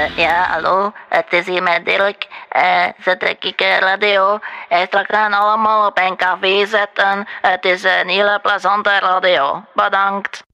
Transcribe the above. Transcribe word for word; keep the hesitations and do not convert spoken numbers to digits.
Eh, ja, hallo, het is hier met Dirk. Eh, zet ik uh, radio. Uh, straks gaan allemaal op een café zitten. Het is een hele plezante radio. Bedankt.